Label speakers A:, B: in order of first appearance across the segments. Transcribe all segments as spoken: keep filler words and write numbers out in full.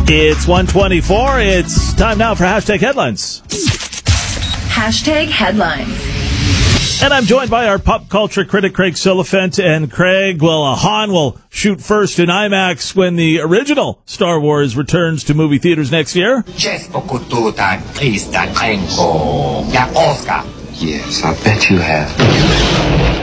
A: It's one twenty-four. It's time now for Hashtag Headlines.
B: Hashtag Headlines.
A: And I'm joined by our pop culture critic, Craig Silliphant. And Craig, well, uh, Han will shoot first in IMAX when the original Star Wars returns to movie theaters next year.
C: Yes, I bet you have.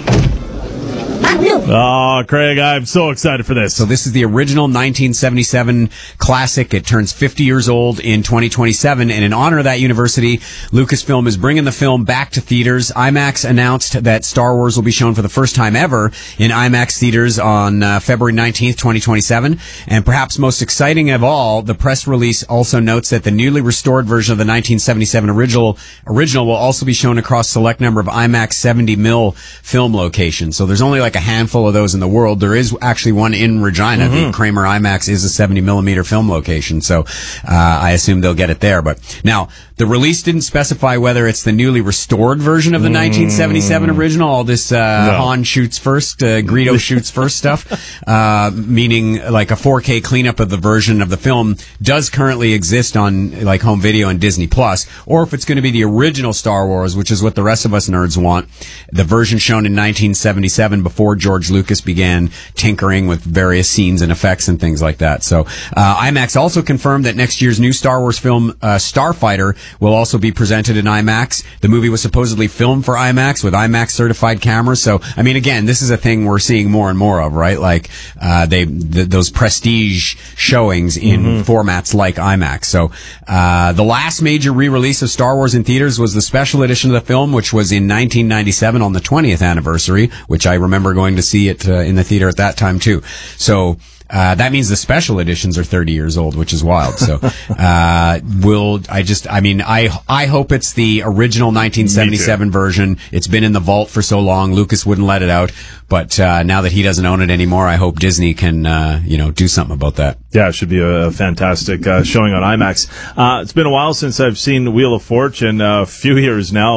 A: Oh, Craig, I'm so excited for this.
D: So this is the original nineteen seventy-seven classic. It turns fifty years old in twenty twenty-seven, and in honor of that university, Lucasfilm is bringing the film back to theaters. IMAX announced that Star Wars will be shown for the first time ever in IMAX theaters on uh, February nineteenth, twenty twenty-seven. And perhaps most exciting of all, the press release also notes that the newly restored version of the nineteen seventy-seven original original will also be shown across a select number of IMAX seventy millimeter film locations. So there's only like a handful of those in the world. There is actually one in Regina. Mm-hmm. The Kramer IMAX is a seventy millimeter film location, so uh, I assume they'll get it there. But now, the release didn't specify whether it's the newly restored version of the mm. nineteen seventy-seven original, all this uh, no. Han shoots first, uh, Greedo shoots first stuff, uh, meaning like a four K cleanup of the version of the film does currently exist on like home video and Disney Plus, or if it's going to be the original Star Wars, which is what the rest of us nerds want, the version shown in nineteen seventy-seven before George Lucas began tinkering with various scenes and effects and things like that. So uh, IMAX also confirmed that next year's new Star Wars film, uh, Starfighter, will also be presented in IMAX. The movie was supposedly filmed for IMAX with IMAX certified cameras. So, I mean, again, this is a thing we're seeing more and more of, right? Like, uh, they, th- those prestige showings in mm-hmm. formats like IMAX. So, uh, the last major re-release of Star Wars in theaters was the special edition of the film, which was in nineteen ninety-seven on the twentieth anniversary, which I remember going to see it uh, in the theater at that time too. So, Uh, that means the special editions are thirty years old, which is wild. So, uh, will I just, I mean, I, I hope it's the original nineteen seventy-seven version. It's been in the vault for so long. Lucas wouldn't let it out. But, uh, now that he doesn't own it anymore, I hope Disney can, uh, you know, do something about that.
A: Yeah, it should be a fantastic, uh, showing on IMAX. Uh, it's been a while since I've seen Wheel of Fortune, uh, a few years now.